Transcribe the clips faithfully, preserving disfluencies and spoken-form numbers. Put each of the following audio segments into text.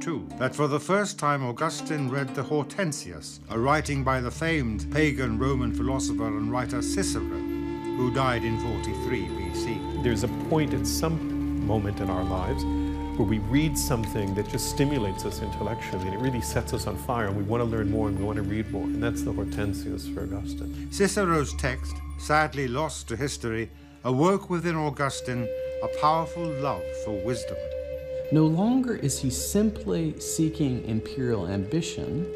too, that for the first time Augustine read the Hortensius, a writing by the famed pagan Roman philosopher and writer Cicero, who died in forty-three B C. There's a point at some moment in our lives where we read something that just stimulates us intellectually, and it really sets us on fire, and we want to learn more and we want to read more, and that's the Hortensius for Augustine. Cicero's text, sadly lost to history, awoke within Augustine a powerful love for wisdom. No longer is he simply seeking imperial ambition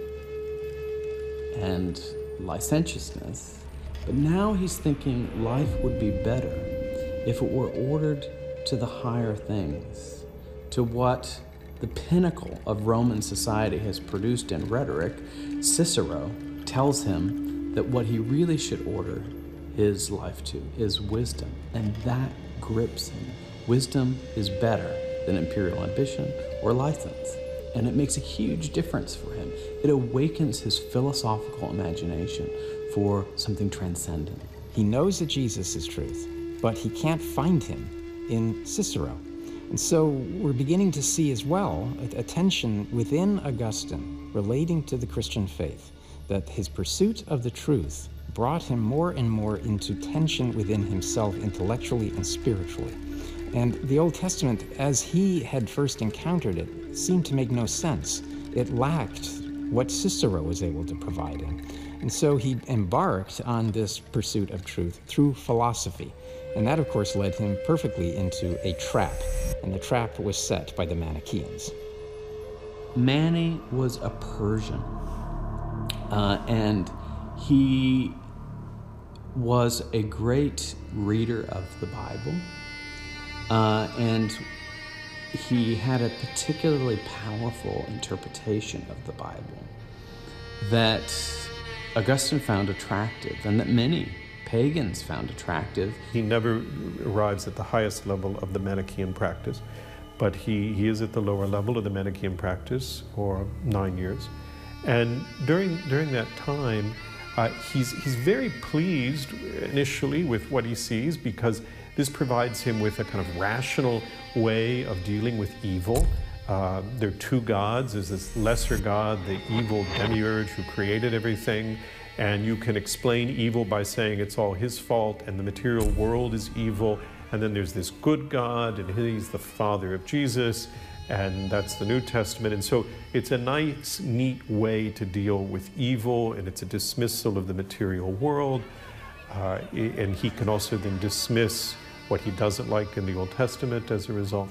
and licentiousness, but now he's thinking life would be better if it were ordered to the higher things, to what the pinnacle of Roman society has produced in rhetoric. Cicero tells him that what he really should order his life to is wisdom, and that grips him. Wisdom is better than imperial ambition or license, and it makes a huge difference for him. It awakens his philosophical imagination for something transcendent. He knows that Jesus is truth, but he can't find him in Cicero. And so we're beginning to see as well a, a tension within Augustine relating to the Christian faith, that his pursuit of the truth brought him more and more into tension within himself intellectually and spiritually. And the Old Testament, as he had first encountered it, seemed to make no sense. It lacked what Cicero was able to provide him. And so he embarked on this pursuit of truth through philosophy. And that, of course, led him perfectly into a trap. And the trap was set by the Manichaeans. Mani was a Persian, uh, and he was a great reader of the Bible. Uh, and he had a particularly powerful interpretation of the Bible that Augustine found attractive, and that many pagans found attractive. He never arrives at the highest level of the Manichaean practice, but he, he is at the lower level of the Manichaean practice for nine years. And during, during that time, uh, he's, he's very pleased initially with what he sees, because this provides him with a kind of rational way of dealing with evil. Uh, there are two gods. There's this lesser god, the evil demiurge who created everything, and you can explain evil by saying it's all his fault and the material world is evil. And then there's this good God, and he's the father of Jesus, and that's the New Testament. And so it's a nice, neat way to deal with evil, and it's a dismissal of the material world. Uh, and he can also then dismiss what he doesn't like in the Old Testament as a result.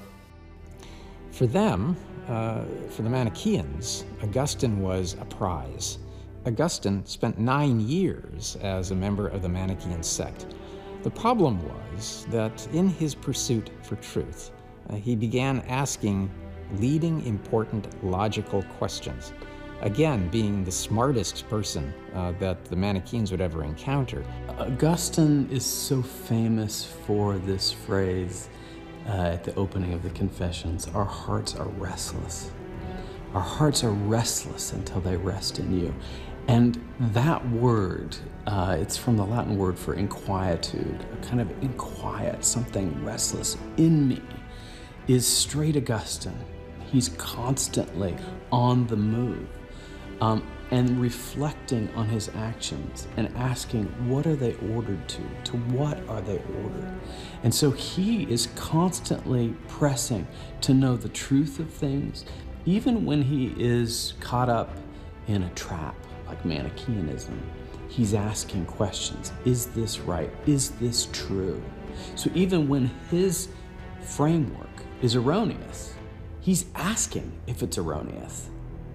For them, uh, for the Manichaeans, Augustine was a prize. Augustine spent nine years as a member of the Manichaean sect. The problem was that in his pursuit for truth, uh, he began asking leading, important, logical questions. Again, being the smartest person uh, that the Manichaeans would ever encounter. Augustine is so famous for this phrase uh, at the opening of the Confessions: our hearts are restless. Our hearts are restless until they rest in you. And that word, uh, it's from the Latin word for inquietude, a kind of inquiet, something restless in me, is straight Augustine. He's constantly on the move. Um, and reflecting on his actions and asking, what are they ordered to? To what are they ordered? And so he is constantly pressing to know the truth of things, even when he is caught up in a trap like Manichaeanism. He's asking questions. Is this right? Is this true? So even when his framework is erroneous, he's asking if it's erroneous.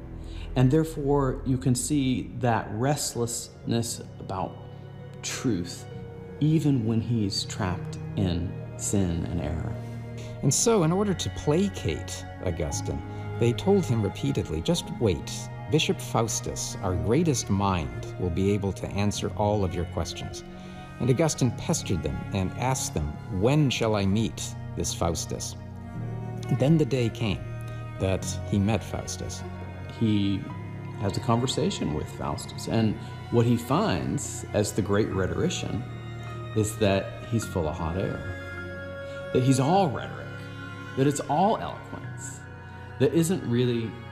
And therefore, you can see that restlessness about truth, even when he's trapped in sin and error. And so, in order to placate Augustine, they told him repeatedly, just wait. Bishop Faustus, our greatest mind, will be able to answer all of your questions. And Augustine pestered them and asked them, when shall I meet this Faustus? Then the day came that he met Faustus. He has a conversation with Faustus, and what he finds as the great rhetorician is that he's full of hot air, that he's all rhetoric, that it's all eloquence, that isn't really